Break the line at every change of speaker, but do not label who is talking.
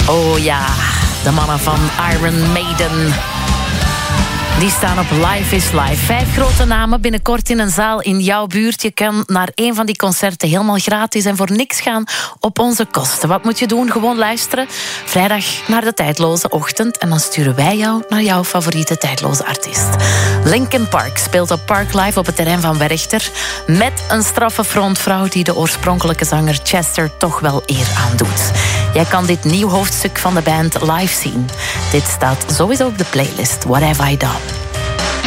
Oh ja, de mannen van Iron Maiden. Die staan op Live is Live. 5 grote namen binnenkort in een zaal in jouw buurt. Je kan naar een van die concerten helemaal gratis en voor niks gaan op onze kosten. Wat moet je doen? Gewoon luisteren. Vrijdag naar de Tijdloze Ochtend. En dan sturen wij jou naar jouw favoriete tijdloze artiest. Linkin Park speelt op Park Live op het terrein van Werchter. Met een straffe frontvrouw die de oorspronkelijke zanger Chester toch wel eer aandoet. Jij kan dit nieuw hoofdstuk van de band live zien. Dit staat sowieso op de playlist What Have I Done?